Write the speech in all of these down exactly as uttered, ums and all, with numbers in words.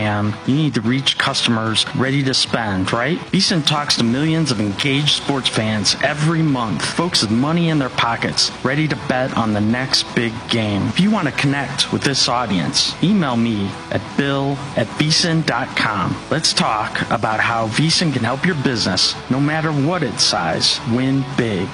am, you need to reach customers ready to spend, right? VSiN talks to millions of engaged sports fans every month, folks with money in their pockets, ready to bet on the next big game. If you want to connect with this audience, email me at bill at vsin dot com. Let's talk about how VSiN can help your business, no matter what its size, win big.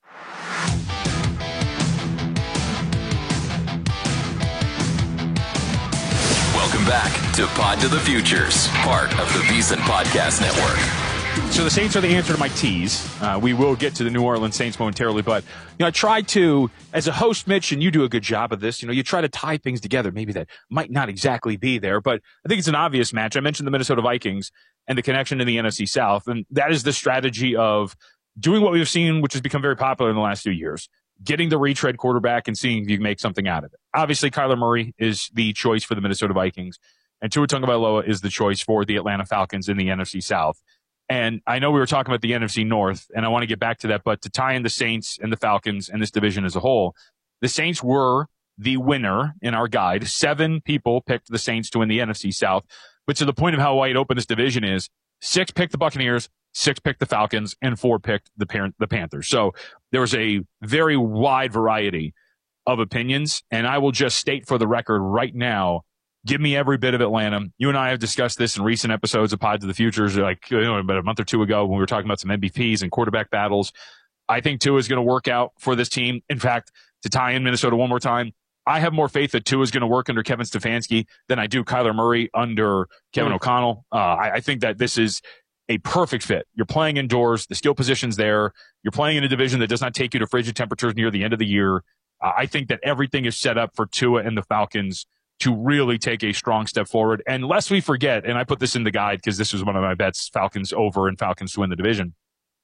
Welcome back to Pod to the Futures, part of the VSiN Podcast Network. So the Saints are the answer to my tease. Uh, we will get to the New Orleans Saints momentarily, but you know, I tried to, as a host, Mitch, and you do a good job of this. You know, you try to tie things together, maybe that might not exactly be there, but I think it's an obvious match. I mentioned the Minnesota Vikings and the connection to the N F C South, and that is the strategy of doing what we've seen, which has become very popular in the last few years. Getting the retread quarterback and seeing if you can make something out of it. Obviously, Kyler Murray is the choice for the Minnesota Vikings, and Tua Tagovailoa is the choice for the Atlanta Falcons in the N F C South. And I know we were talking about the N F C North, and I want to get back to that, but to tie in the Saints and the Falcons and this division as a whole, the Saints were the winner in our guide. Seven people picked the Saints to win the N F C South, but to the point of how wide open this division is, six picked the Buccaneers, six picked the Falcons, and four picked the, parent, the Panthers. So there was a very wide variety of opinions, and I will just state for the record right now, give me every bit of Atlanta. You and I have discussed this in recent episodes of Pod to the Futures, like you know, about a month or two ago when we were talking about some M V Ps and quarterback battles. I think Tua is going to work out for this team. In fact, to tie in Minnesota one more time, I have more faith that Tua is going to work under Kevin Stefanski than I do Kyler Murray under Kevin mm. O'Connell. Uh, I, I think that this is a perfect fit. You're playing indoors. The skill position's there. You're playing in a division that does not take you to frigid temperatures near the end of the year. Uh, I think that everything is set up for Tua and the Falcons to really take a strong step forward. And lest we forget, and I put this in the guide because this was one of my bets, Falcons over and Falcons to win the division.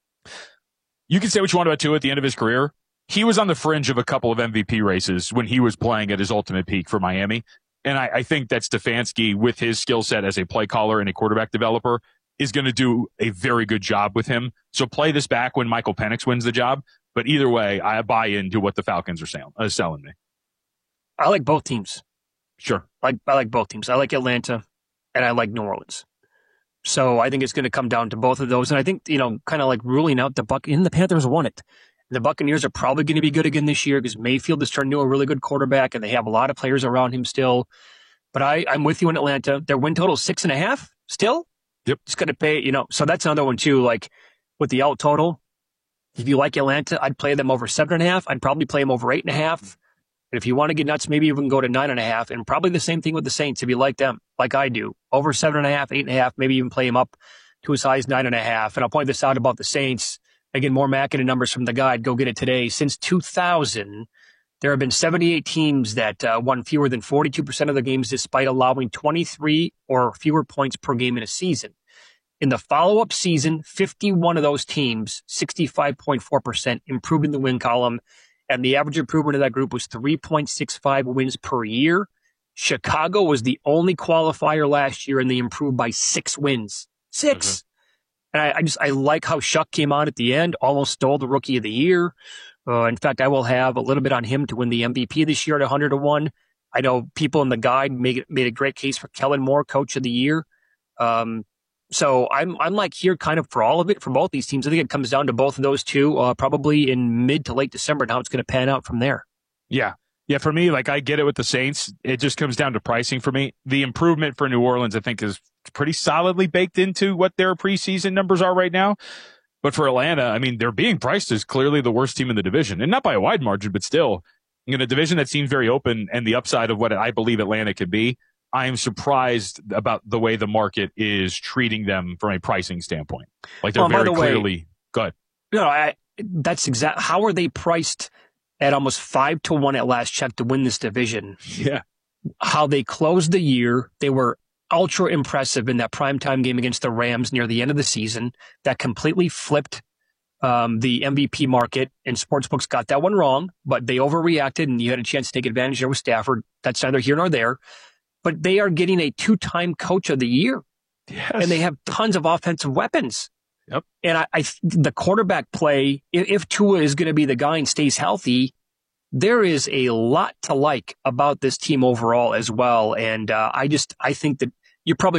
You can say what you want about Tua at the end of his career. He was on the fringe of a couple of M V P races when he was playing at his ultimate peak for Miami. And I, I think that Stefanski, with his skill set as a play caller and a quarterback developer, is going to do a very good job with him. So play this back when Michael Penix wins the job. But either way, I buy into what the Falcons are selling, uh, selling me. I like both teams. Sure. I like, I like both teams. I like Atlanta, and I like New Orleans. So I think it's going to come down to both of those. And I think, you know, kind of like ruling out the Buc, and the Panthers won it. The Buccaneers are probably going to be good again this year because Mayfield has turned into a really good quarterback, and they have a lot of players around him still. But I, I'm with you in Atlanta. Their win total is six and a half still. Yep. Just going to pay, you know, so that's another one too. Like with the out total, if you like Atlanta, I'd play them over seven and a half. I'd probably play them over eight and a half. And if you want to get nuts, maybe even go to nine and a half. And probably the same thing with the Saints if you like them, like I do. Over seven and a half, eight and a half, maybe even play them up to as high as nine and a half. And I'll point this out about the Saints. Again, more Mackin numbers from the guide. Go get it today. Since two thousand, there have been seventy-eight teams that uh, won fewer than forty-two percent of their games despite allowing twenty-three or fewer points per game in a season. In the follow-up season, fifty-one of those teams, sixty-five point four percent, improved in the win column, and the average improvement of that group was three point six five wins per year. Chicago was the only qualifier last year, and they improved by six wins. Six! Mm-hmm. And I, I just, I like how Shuck came on at the end, almost stole the Rookie of the Year. Uh, in fact, I will have a little bit on him to win the M V P this year at one hundred to one. I know people in the guide made, made a great case for Kellen Moore, Coach of the Year. Um, so I'm, I'm like here kind of for all of it for both these teams. I think it comes down to both of those two, uh, probably in mid to late December and how it's going to pan out from there. Yeah. Yeah. For me, like I get it with the Saints. It just comes down to pricing for me. The improvement for New Orleans, I think, is pretty solidly baked into what their preseason numbers are right now. But for Atlanta, I mean, they're being priced as clearly the worst team in the division, and not by a wide margin, but still in a division that seems very open and the upside of what I believe Atlanta could be. I am surprised about the way the market is treating them from a pricing standpoint. Like they're well, very the clearly way, good. No, I, that's exact. How are they priced at almost five to one at last check to win this division? Yeah. How they closed the year, they were ultra impressive in that primetime game against the Rams near the end of the season. That completely flipped um, the M V P market, and sportsbooks got that one wrong, but they overreacted, and you had a chance to take advantage there with Stafford. That's neither here nor there. But they are getting a two-time Coach of the Year, yes. And they have tons of offensive weapons. Yep. And I, I the quarterback play, if, if Tua is going to be the guy and stays healthy, there is a lot to like about this team overall as well. And uh, I just I think that you're probably